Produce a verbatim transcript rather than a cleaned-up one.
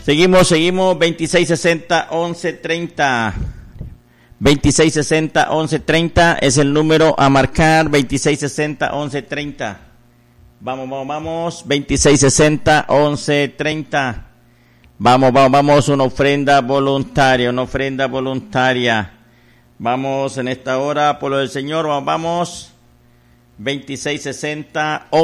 Seguimos, seguimos, veintiséis sesenta, once treinta. veintiséis sesenta, once treinta es el número a marcar, veintiséis sesenta, once treinta. Vamos, vamos, vamos, veintiséis sesenta, once treinta. Vamos, vamos, vamos, una ofrenda voluntaria, una ofrenda voluntaria. Vamos en esta hora, por lo del Señor, vamos, vamos. veintiséis sesenta,